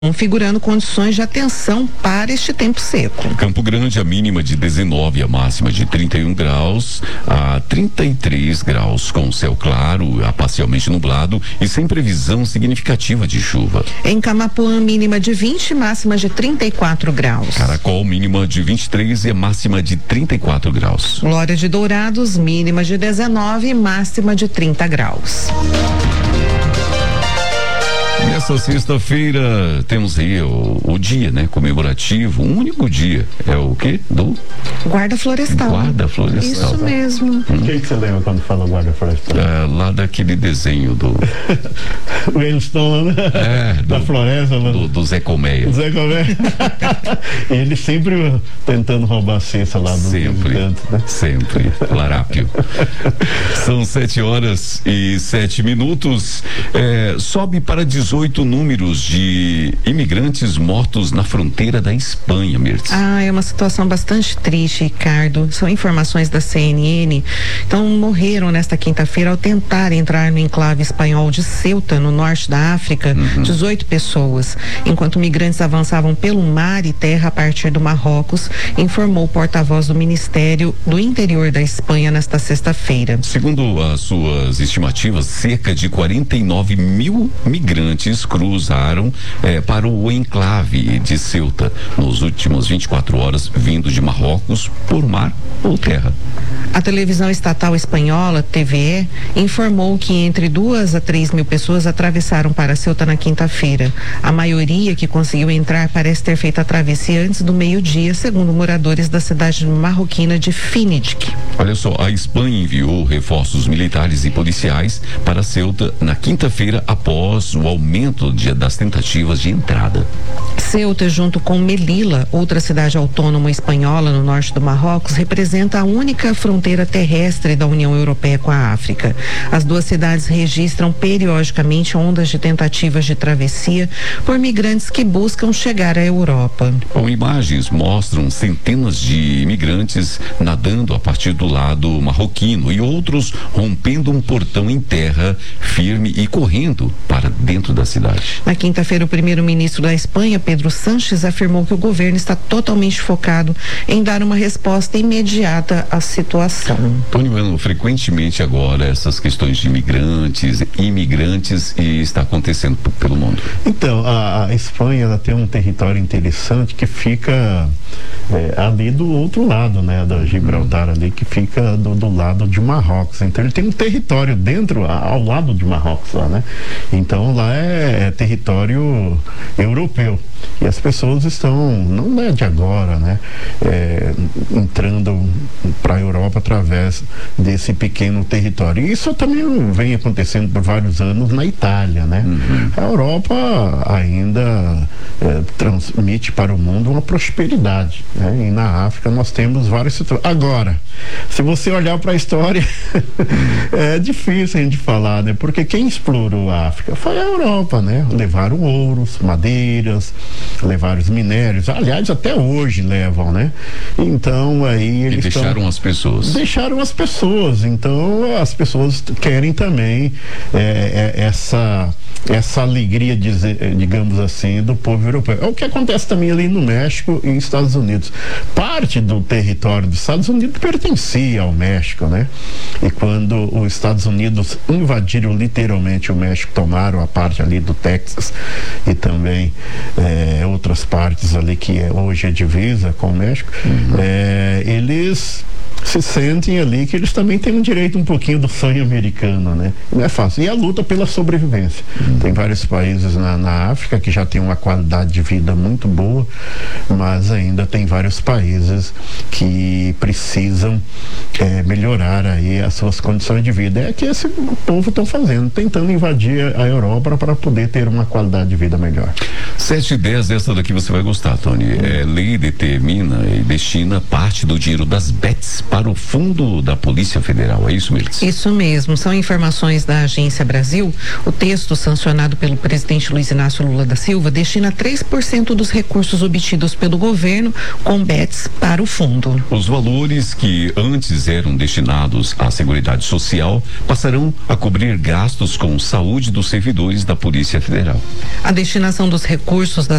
configurando condições de atenção para este tempo seco. Campo Grande, a mínima de 19, a máxima de 31 graus a 33 graus, com céu claro, a parcialmente nublado e sem previsão significativa de chuva. Em Camapuã, mínima de 20, máxima de 34 graus. Caracol, mínima de 23 e a máxima de 34 graus. Glória de Dourados, mínima de 19 e máxima de 30 graus. Nessa sexta-feira temos aí o dia, né, comemorativo, um único dia. É o quê? Do Guarda Florestal. Guarda Florestal. Isso mesmo. O que você lembra quando fala Guarda Florestal? Lá daquele desenho do o eles estão lá, né? Da floresta, lá. Do Zé Colmeia. Zé Colmeia. Ele sempre tentando roubar a cesta lá do Sempre, né? Sempre. Larápio. São 7h07. Sobe para 18 números de imigrantes mortos na fronteira da Espanha, Mirtz. É uma situação bastante triste, Ricardo. São informações da CNN. Então, morreram nesta quinta-feira ao tentar entrar no enclave espanhol de Ceuta, no norte da África, 18 pessoas. Enquanto migrantes avançavam pelo mar e terra a partir do Marrocos, informou o porta-voz do Ministério do Interior da Espanha nesta sexta-feira. Segundo as suas estimativas, cerca de 49 mil migrantes cruzaram para o enclave de Ceuta nos últimos 24 horas, vindo de Marrocos por mar ou terra. A televisão estatal espanhola, TVE, informou que entre 2 a 3 mil pessoas atravessaram para Ceuta na quinta-feira. A maioria que conseguiu entrar parece ter feito a travessia antes do meio-dia, segundo moradores da cidade marroquina de Finidic. Olha só, a Espanha enviou reforços militares e policiais para Ceuta na quinta-feira após o aumento das tentativas de entrada. Ceuta, junto com Melilla, outra cidade autônoma espanhola no norte do Marrocos, representa a única fronteira terrestre da União Europeia com a África. As duas cidades registram periodicamente ondas de tentativas de travessia por migrantes que buscam chegar à Europa. Bom, imagens mostram centenas de imigrantes nadando a partir do lado marroquino e outros rompendo um portão em terra firme e correndo para dentro da cidade. Na quinta-feira, o primeiro-ministro da Espanha, Pedro Sánchez, afirmou que o governo está totalmente focado em dar uma resposta imediata à situação. Tony, frequentemente agora essas questões de imigrantes está acontecendo pelo mundo. Então, a Espanha ela tem um território interessante que fica ali do outro lado, né, da Gibraltar ali, que fica do lado de Marrocos. Então ele tem um território ao lado de Marrocos lá, né? Então lá é território europeu. E as pessoas estão, não é de agora, né, entrando para a Europa através desse pequeno território. E isso também vem acontecendo por vários anos na Itália, né? A Europa ainda transmite para o mundo uma prosperidade, né? E na África nós temos várias situações. Agora, se você olhar para a história, é difícil a gente falar, né? Porque quem explorou a África foi a Europa, né? Levaram ouros, madeiras, levaram os minérios, aliás, até hoje levam, né? Então, aí eles deixaram as pessoas. Deixaram as pessoas, então as pessoas querem também essa alegria, digamos assim, do povo europeu. É o que acontece também ali no México e nos Estados Unidos. Parte do território dos Estados Unidos pertencia ao México, né? E quando os Estados Unidos invadiram literalmente o México, tomaram a parte ali do Texas e também outras partes ali que hoje é divisa com o México, eles se sentem ali que eles também têm um direito um pouquinho do sonho americano, né? Não é fácil. E a luta pela sobrevivência. Tem vários países na África que já tem uma qualidade de vida muito boa, mas ainda tem vários países que precisam melhorar aí as suas condições de vida. É que esse povo estão fazendo, tentando invadir a Europa para poder ter uma qualidade de vida melhor. 7h10, essa daqui você vai gostar, Tony. Lei determina e destina parte do dinheiro das bets para o fundo da Polícia Federal. É isso, Mirtz? Isso mesmo. São informações da Agência Brasil. O texto sancionado pelo presidente Luiz Inácio Lula da Silva destina 3% dos recursos obtidos pelo governo com bets para o fundo. Os valores que antes eram destinados à Seguridade Social passarão a cobrir gastos com saúde dos servidores da Polícia Federal. A destinação dos recursos da